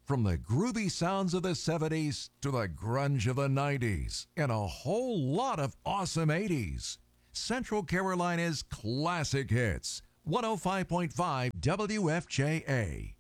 From the groovy sounds of the 70s to the grunge of the 90s and a whole lot of awesome 80s. Central Carolina's classic hits. 105.5 WFJA.